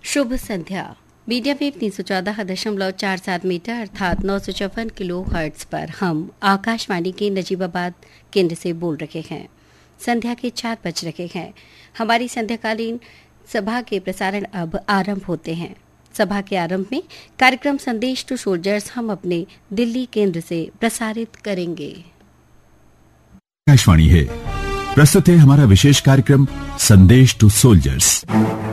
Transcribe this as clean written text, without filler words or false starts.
शुभ संध्या। Media wave 314.47 metre अर्थात 954 kilo hertz पर हम आकाशवाणी के नजीबाबाद केंद्र से बोल रहे हैं। संध्या के 4 बज रहे हैं। हमारी संध्याकालीन सभा के प्रसारण अब आरंभ होते हैं। सभा के आरंभ में कार्यक्रम संदेश टू सोल्जर्स हम अपने दिल्ली केंद्र से प्रसारित करेंगे। आकाशवाणी है, प्रस्तुत है हमारा विशेष कार्यक्रम संदेश टू सोल्जर्स।